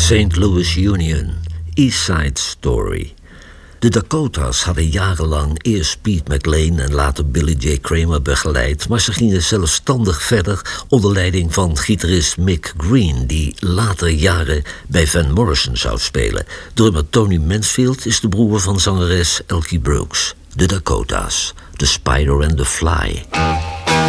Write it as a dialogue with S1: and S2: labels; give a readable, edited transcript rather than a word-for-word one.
S1: St. Louis Union, East Side Story. De Dakotas hadden jarenlang eerst Pete McLean en later Billy J. Kramer begeleid, maar ze gingen zelfstandig verder onder leiding van gitarist Mick Green, die later jaren bij Van Morrison zou spelen. Drummer Tony Mansfield is de broer van zangeres Elkie Brooks. De Dakotas, The Spider and the Fly.